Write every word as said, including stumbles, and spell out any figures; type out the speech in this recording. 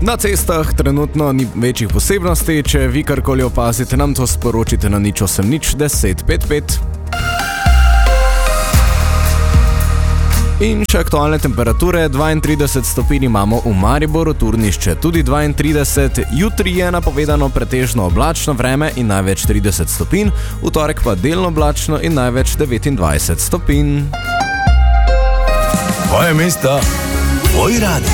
Na cestah trenutno ni večjih posebnosti, če vi karkoli opazite, nam to sporočite na nič osem nič deset pet pet. In še aktualne temperature, dvaintrideset stopinj imamo v Mariboru, Turnišče tudi dvaintrideset, jutri je napovedano pretežno oblačno vreme in največ trideset stopinj, v torek pa delno oblačno in največ devetindvajset stopinj. Tvoje mesto, tvoj radio.